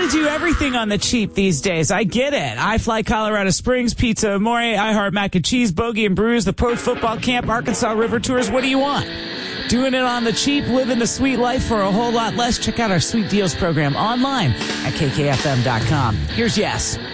to do everything on the cheap these days. I get it. I Fly Colorado Springs, Pizza Amore, I Heart Mac and Cheese, Bogey and Brews, the Pro Football Camp, Arkansas River Tours. What do you want? Doing it on the cheap, living the sweet life for a whole lot less. Check out our Sweet Deals program online at kkfm.com. Here's Yes.